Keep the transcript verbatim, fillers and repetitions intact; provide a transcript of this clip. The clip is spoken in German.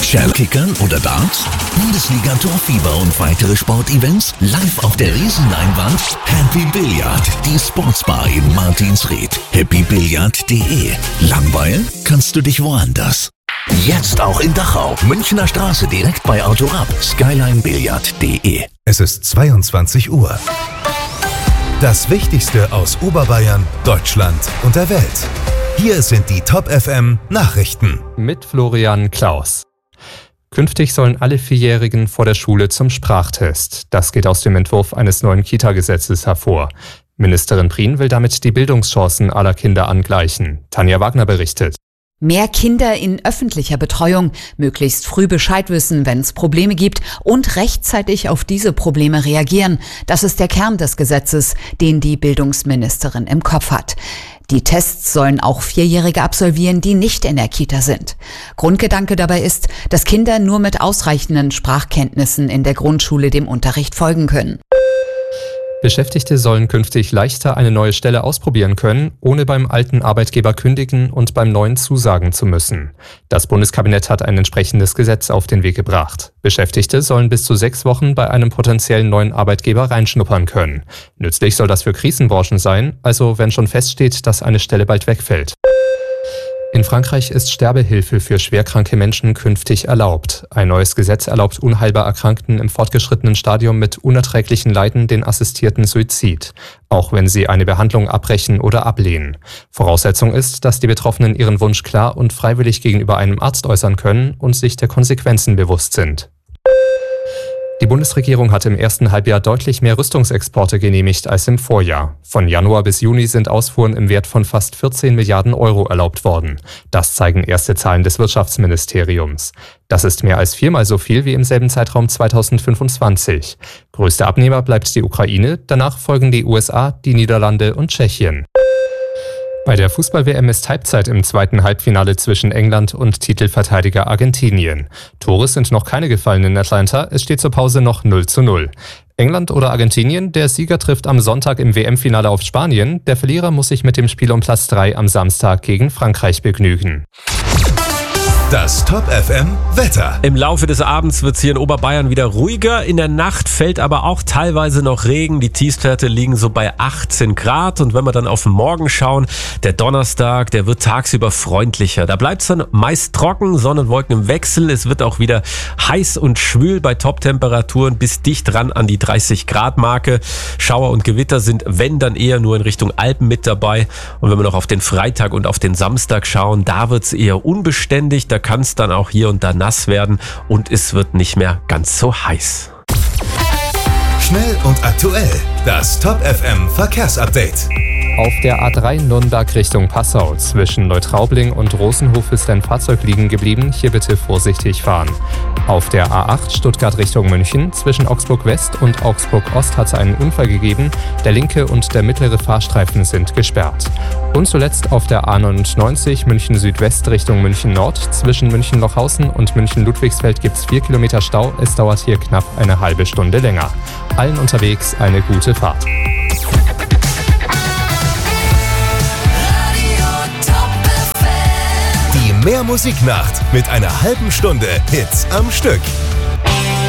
Shellkickern oder Darts? Bundesliga Torfieber und weitere Sportevents live auf der Riesenleinwand? Happy Billard, die Sportsbar in Martinsried. happy billard punkt de. Langweilen kannst du dich woanders. Jetzt auch in Dachau, Münchner Straße direkt bei Autorab. skyline billard punkt de. Es ist zweiundzwanzig Uhr. Das Wichtigste aus Oberbayern, Deutschland und der Welt. Hier sind die Top F M Nachrichten. Mit Florian Klaus. Künftig sollen alle Vierjährigen vor der Schule zum Sprachtest. Das geht aus dem Entwurf eines neuen Kita-Gesetzes hervor. Ministerin Prien will damit die Bildungschancen aller Kinder angleichen. Tanja Wagner berichtet. Mehr Kinder in öffentlicher Betreuung, möglichst früh Bescheid wissen, wenn es Probleme gibt und rechtzeitig auf diese Probleme reagieren. Das ist der Kern des Gesetzes, den die Bildungsministerin im Kopf hat. Die Tests sollen auch Vierjährige absolvieren, die nicht in der Kita sind. Grundgedanke dabei ist, dass Kinder nur mit ausreichenden Sprachkenntnissen in der Grundschule dem Unterricht folgen können. Beschäftigte sollen künftig leichter eine neue Stelle ausprobieren können, ohne beim alten Arbeitgeber kündigen und beim neuen zusagen zu müssen. Das Bundeskabinett hat ein entsprechendes Gesetz auf den Weg gebracht. Beschäftigte sollen bis zu sechs Wochen bei einem potenziellen neuen Arbeitgeber reinschnuppern können. Nützlich soll das für Krisenbranchen sein, also wenn schon feststeht, dass eine Stelle bald wegfällt. In Frankreich ist Sterbehilfe für schwerkranke Menschen künftig erlaubt. Ein neues Gesetz erlaubt unheilbar Erkrankten im fortgeschrittenen Stadium mit unerträglichen Leiden den assistierten Suizid, auch wenn sie eine Behandlung abbrechen oder ablehnen. Voraussetzung ist, dass die Betroffenen ihren Wunsch klar und freiwillig gegenüber einem Arzt äußern können und sich der Konsequenzen bewusst sind. Die Bundesregierung hat im ersten Halbjahr deutlich mehr Rüstungsexporte genehmigt als im Vorjahr. Von Januar bis Juni sind Ausfuhren im Wert von fast vierzehn Milliarden Euro erlaubt worden. Das zeigen erste Zahlen des Wirtschaftsministeriums. Das ist mehr als viermal so viel wie im selben Zeitraum zweitausendfünfundzwanzig. Größter Abnehmer bleibt die Ukraine, danach folgen die U S A, die Niederlande und Tschechien. Bei der Fußball-W M ist Halbzeit im zweiten Halbfinale zwischen England und Titelverteidiger Argentinien. Tore sind noch keine gefallen in Atlanta, es steht zur Pause noch null zu null. England oder Argentinien, der Sieger trifft am Sonntag im W M-Finale auf Spanien, der Verlierer muss sich mit dem Spiel um Platz drei am Samstag gegen Frankreich begnügen. Das Top F M Wetter. Im Laufe des Abends wird es hier in Oberbayern wieder ruhiger. In der Nacht fällt aber auch teilweise noch Regen. Die Tiefstwerte liegen so bei achtzehn Grad. Und wenn wir dann auf den Morgen schauen, der Donnerstag, der wird tagsüber freundlicher. Da bleibt es dann meist trocken, Sonne und Wolken im Wechsel. Es wird auch wieder heiß und schwül bei Top-Temperaturen bis dicht ran an die dreißig Grad Marke. Schauer und Gewitter sind, wenn dann eher nur in Richtung Alpen mit dabei. Und wenn wir noch auf den Freitag und auf den Samstag schauen, da wird es eher unbeständig. Da kann es dann auch hier und da nass werden und es wird nicht mehr ganz so heiß. Schnell und aktuell. Das Top F M Verkehrsupdate. Auf der A drei Nürnberg Richtung Passau zwischen Neutraubling und Rosenhof ist ein Fahrzeug liegen geblieben. Hier bitte vorsichtig fahren. Auf der A acht Stuttgart Richtung München zwischen Augsburg West und Augsburg Ost hat es einen Unfall gegeben. Der linke und der mittlere Fahrstreifen sind gesperrt. Und zuletzt auf der A neunundneunzig München Südwest Richtung München Nord zwischen München Lochhausen und München Ludwigsfeld gibt es vier Kilometer Stau. Es dauert hier knapp eine halbe Stunde länger. Allen unterwegs eine gute Fahrt. Die Mehr Musiknacht mit einer halben Stunde Hits am Stück.